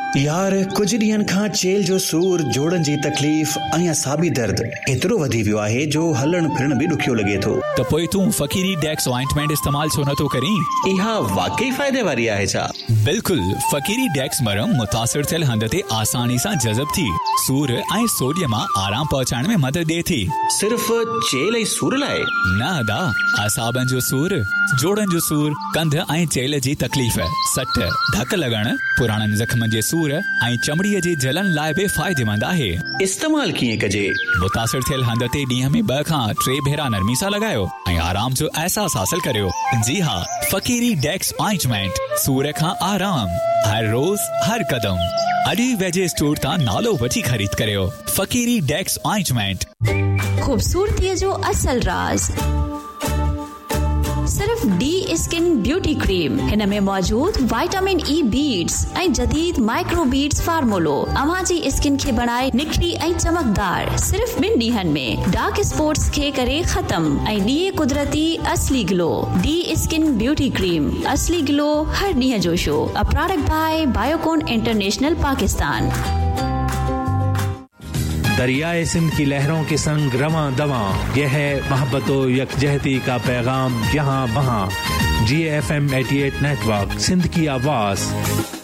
यार कुछ ॾींहंनि खां चेल जो सूर, जोड़नि जी तकलीफ़ ऐं असाबी दर्द एतिरो वधी वियो आहे जो हलण फिरण बि ॾुखियो लॻे थो। त पोइ तूं फकीरी डेक्स ऑइंटमेंट इस्तेमाल छो नथो करीं? इहा वाकई फ़ाइदे वारी आहे छा? बिल्कुल, फकीरी डेक्स मरम मुतासिर थियल हंध ते आसानी सां जज़ब थी सूर ऐं सोडिय मां आराम पहुचाइण में मदद ॾिए थी। सिर्फ़ चेल ऐं सूर लाइ? न अदा, असाबनि जो सूर, जोड़नि जो सूर, कंध ऐं चेल जी तकलीफ़, सट, धक लॻण, पुराणनि ज़ख़्मनि जे सूर ऐं चमड़ीअ जी जलन लाइ बि फ़ाइदेमंद आहे। इस्तेमाल कीअं कजे? मुतासिर थियल हंध ते ॾींहं में 2 खां 3 भेरा नरमी सां लॻायो ऐं आराम जो एहसास हासिल करियो। जी हाँ, फकीरी डेक्स ऑइंटमेंट, सूर खां आराम, हर रोज़ हर कदम। अॼु वेझे स्टोर तां नालो वठी ख़रीद करियो। फकीरी डेक्स ऑइंटमेंट। खूबसूरती जो असल राज सिर्फ डी स्किन ब्यूटी क्रीम। हिन में मौजूद विटामिन ई बीड्स ऐं जदीद माइक्रो बीड्स फार्मूलो अव्हां जी स्किन खे बनाए निखरी ऐं चमकदार। सिर्फ 2 ॾींहंनि में डार्क स्पॉट्स खे करे खत्म ऐं ॾिए कुदरती असली glow. D skin beauty cream, असली ग्लो हर ॾींहं जो show. A product by Biocon international Pakistan. दरियाए Sindh की लहरों के संग रवां दवां, यह है मोहब्बत और यकजहती का पैगाम यहाँ वहाँ। GFM 88 नेटवर्क, सिंध की आवाज़।